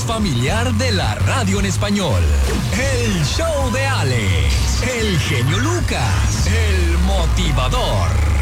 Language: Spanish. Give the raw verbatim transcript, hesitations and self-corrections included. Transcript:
familiar de la radio en español. El show de Alex, el genio Lucas, el motivador.